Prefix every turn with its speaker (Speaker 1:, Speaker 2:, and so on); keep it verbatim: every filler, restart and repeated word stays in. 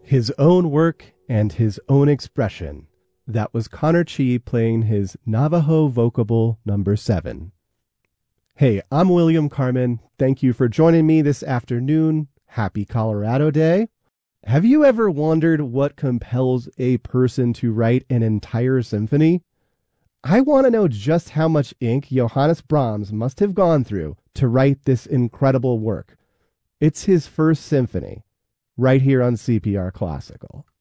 Speaker 1: His own work and his own expression. That was Connor Chi playing his Navajo vocable number seven. Hey, I'm William Carmen. Thank you for joining me this afternoon. Happy Colorado Day. Have you ever wondered what compels a person to write an entire symphony? I want to know just how much ink Johannes Brahms must have gone through to write this incredible work. It's his first symphony, right here on C P R Classical.